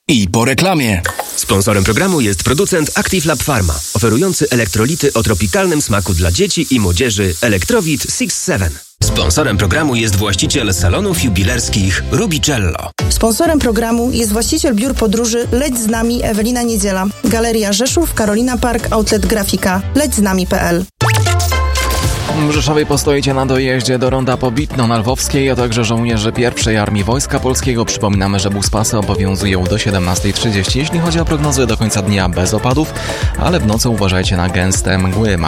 I po reklamie. Sponsorem programu jest producent Active Lab Pharma, oferujący elektrolity o tropikalnym smaku dla dzieci i młodzieży Electrowit 6-7. Sponsorem programu jest właściciel salonów jubilerskich Rubicello. Sponsorem programu jest właściciel biur podróży Leć z nami Ewelina Niedziela. Galeria Rzeszów, Karolina Park, Outlet Grafika, lećznami.pl. W Rzeszowie postoicie na dojeździe do ronda Pobitno na Lwowskiej, a także żołnierze pierwszej Armii Wojska Polskiego. Przypominamy, że buspasy obowiązują do 17:30. Jeśli chodzi o prognozy, do końca dnia bez opadów, ale w nocy uważajcie na gęste mgły.